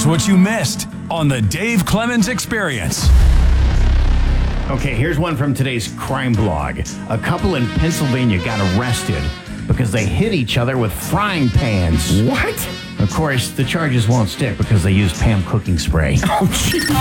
Here's what you missed on the Dave Clemens Experience. Okay, here's one from today's crime blog. A couple in Pennsylvania got arrested because they hit each other with frying pans. What? Of course, the charges won't stick because they used Pam cooking spray. Oh, jeez.